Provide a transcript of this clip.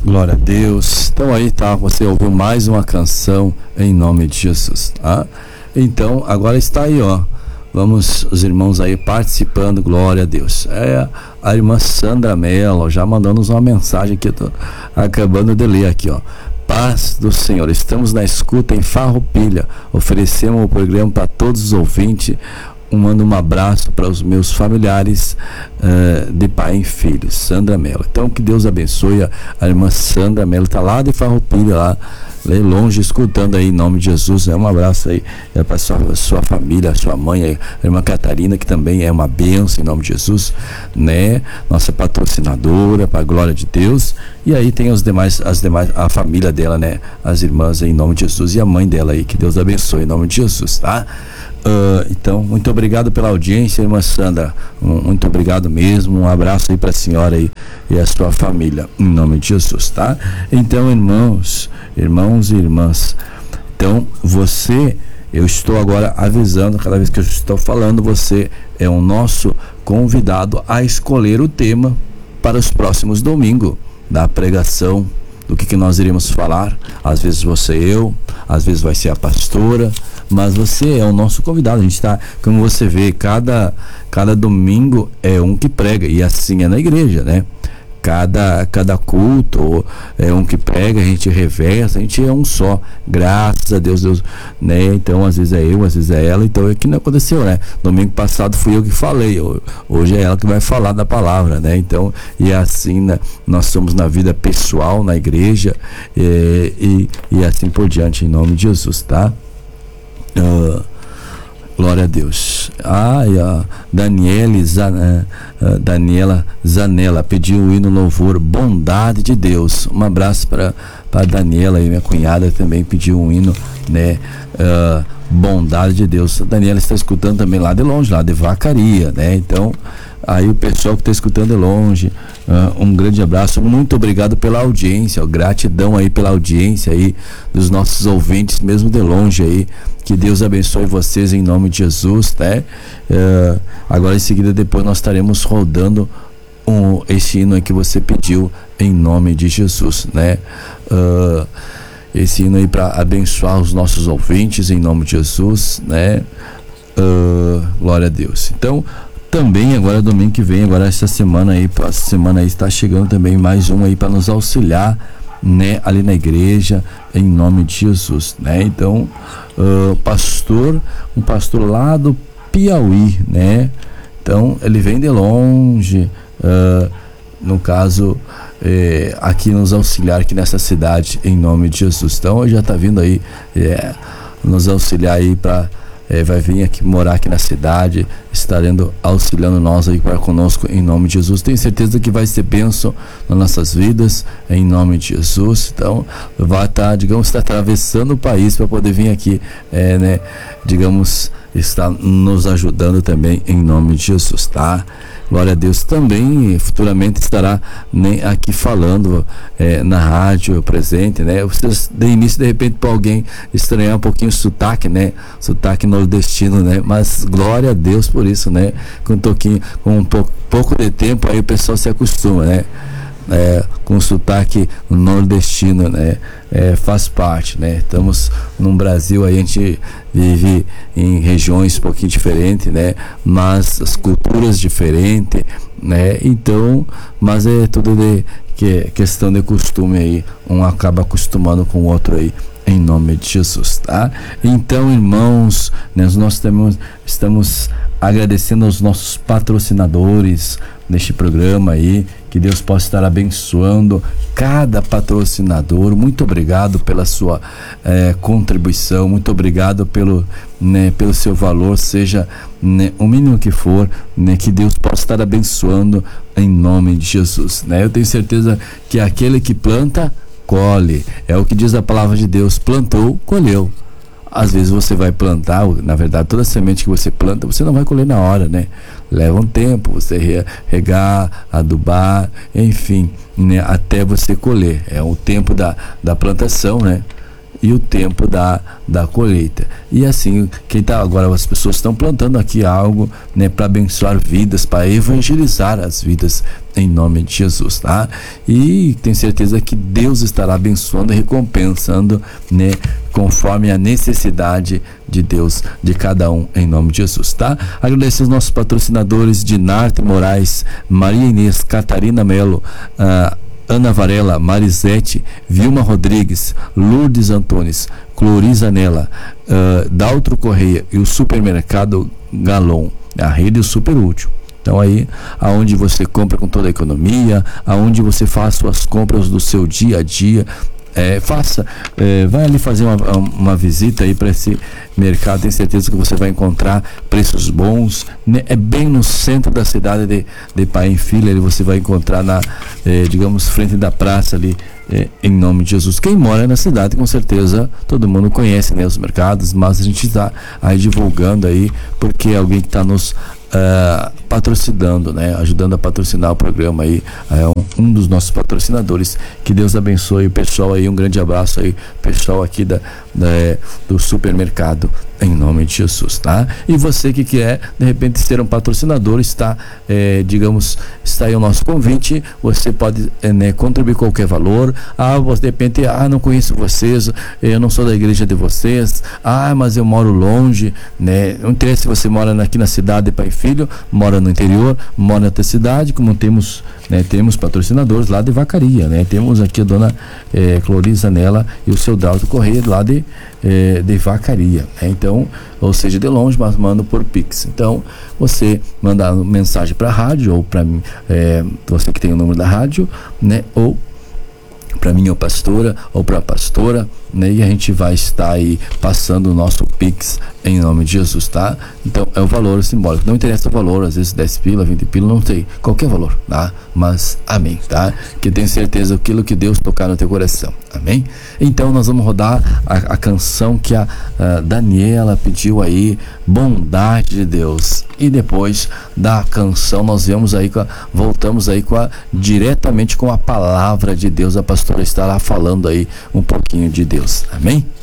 Glória a Deus. Então aí tá, você ouviu mais uma canção em nome de Jesus, tá? Então agora está aí, ó. Vamos, os irmãos aí participando, glória a Deus. É a irmã Sandra Mello já mandando-nos uma mensagem que eu tô acabando de ler aqui, ó. Paz do Senhor, estamos na escuta em Farroupilha, oferecemos o programa para todos os ouvintes. Mando um abraço para os meus familiares de pai e filho, Sandra Mello. Então que Deus abençoe a irmã Sandra Mello, está lá de Farroupilha, lá longe, escutando aí em nome de Jesus. Um abraço aí para sua família, a sua mãe, a irmã Catarina, que também é uma bênção em nome de Jesus, né? Nossa patrocinadora, para a glória de Deus. E aí tem as demais, a família dela, né? As irmãs aí, em nome de Jesus, e a mãe dela aí, que Deus abençoe em nome de Jesus, tá? Então, muito obrigado pela audiência, irmã Sandra. Muito obrigado mesmo. Um abraço aí para a senhora aí e a sua família, em nome de Jesus, tá? Então, irmãos e irmãs, então eu estou agora avisando, cada vez que eu estou falando, você é o nosso convidado a escolher o tema para os próximos domingos da pregação, do que nós iremos falar. Às vezes você eu, às vezes vai ser a pastora, mas você é o nosso convidado. A gente está, como você vê, cada domingo é um que prega, e assim é na igreja, né? Cada culto é um que prega, a gente reversa, a gente é um só, graças a Deus, né? Então às vezes é eu, às vezes é ela. Então é que não aconteceu, né? Domingo passado fui eu que falei, hoje é ela que vai falar da palavra, né? Então, e assim, né, nós somos na vida pessoal, na igreja, e assim por diante, em nome de Jesus, tá? Glória a Deus. E a Daniela Zanella pediu o hino louvor Bondade de Deus. Um abraço para a Daniela, e minha cunhada também pediu um hino, né? Bondade de Deus. A Daniela está escutando também lá de longe, lá de Vacaria, né? Então, aí o pessoal que está escutando de longe, um grande abraço, muito obrigado pela audiência, gratidão aí pela audiência aí dos nossos ouvintes, mesmo de longe aí. Que Deus abençoe vocês em nome de Jesus, né? Agora em seguida, depois nós estaremos rodando esse hino aí que você pediu em nome de Jesus, né? Esse hino aí para abençoar os nossos ouvintes em nome de Jesus, né? Glória a Deus. Então, também agora domingo que vem, agora essa semana aí está chegando também mais um aí para nos auxiliar, né, ali na igreja, em nome de Jesus, né? Então, um pastor lá do Piauí, né? Então ele vem de longe, no caso, aqui nos auxiliar aqui nessa cidade, em nome de Jesus. Então já está vindo aí nos auxiliar aí para vai vir aqui morar aqui na cidade, estarendo auxiliando nós aí para conosco em nome de Jesus. Tenho certeza que vai ser bênção nas nossas vidas em nome de Jesus. Então vai estar, está atravessando o país para poder vir aqui, né, está nos ajudando também em nome de Jesus, tá? Glória a Deus. Também futuramente estará, né, aqui falando na rádio presente, né? Vocês de início, de repente, para alguém estranhar um pouquinho o sotaque, né? Sotaque nordestino, né? Mas glória a Deus por isso, né? Com um pouco de tempo aí o pessoal se acostuma, né? Com sotaque nordestino, né? Faz parte, né? Estamos no Brasil, aí a gente vive em regiões um pouquinho diferentes, né? Mas as culturas diferentes, né? Então, mas é tudo questão de costume aí, um acaba acostumando com o outro aí, em nome de Jesus, tá? Então, irmãos, né, nós estamos agradecendo aos nossos patrocinadores neste programa aí, que Deus possa estar abençoando cada patrocinador. Muito obrigado pela sua contribuição, muito obrigado pelo seu valor, seja, né, o mínimo que for, né, que Deus possa estar abençoando em nome de Jesus, né? Eu tenho certeza que aquele que planta, colhe, é o que diz a palavra de Deus: plantou, colheu. Às vezes você vai plantar, na verdade, toda semente que você planta, você não vai colher na hora, né? Leva um tempo, você regar, adubar, enfim, né? Até você colher. É o tempo da plantação, né? e o tempo da colheita. E assim, agora as pessoas estão plantando aqui algo, né, para abençoar vidas, para evangelizar as vidas em nome de Jesus, tá? E tenho certeza que Deus estará abençoando e recompensando, né, conforme a necessidade de Deus, de cada um, em nome de Jesus, tá? Agradecer os nossos patrocinadores: Dinarte Moraes, Maria Inês, Catarina Melo, Ana Varela, Marisete, Vilma Rodrigues, Lourdes Antunes, Cloriza Nela, Daltro Correia e o Supermercado Galon, a rede super útil. Então aí, aonde você compra com toda a economia, aonde você faz suas compras do seu dia a dia, vai ali fazer uma visita aí para esse mercado. Tenho certeza que você vai encontrar preços bons, né? É bem no centro da cidade de Paim Filho. Ali você vai encontrar digamos, frente da praça ali, em nome de Jesus. Quem mora na cidade, com certeza todo mundo conhece, né, os mercados, mas a gente está aí divulgando aí porque é alguém que está nos patrocinando, né, ajudando a patrocinar o programa aí, um dos nossos patrocinadores. Que Deus abençoe o pessoal aí, um grande abraço aí, pessoal aqui do supermercado, em nome de Jesus, tá? E você que quer de repente ser um patrocinador, está aí o nosso convite. Você pode contribuir qualquer valor. Você de repente, não conheço vocês, eu não sou da igreja de vocês, mas eu moro longe, né? Não interessa se você mora aqui na cidade de Pai Filho, mora no interior, mora na outra cidade, como temos patrocinadores lá de Vacaria, né? Temos aqui a dona Cloriza Nela e o seu Dalto Correia lá de Vacaria, né? Então, ou seja, de longe, mas manda por Pix. Então, você manda mensagem para a rádio, ou para mim, você que tem o número da rádio, né? Ou para mim, ou pastora, ou para a pastora, né? E a gente vai estar aí passando o nosso Pix em nome de Jesus, tá? Então é o valor simbólico, não interessa o valor, às vezes 10 pila, 20 pila, não sei, qualquer valor, tá? Mas amém, tá? Que tenho certeza aquilo que Deus tocar no teu coração, amém? Então nós vamos rodar a canção que a Daniela pediu aí, Bondade de Deus. E depois da canção nós voltamos aí diretamente com a palavra de Deus. A pastora estará falando aí um pouquinho de Deus, amém?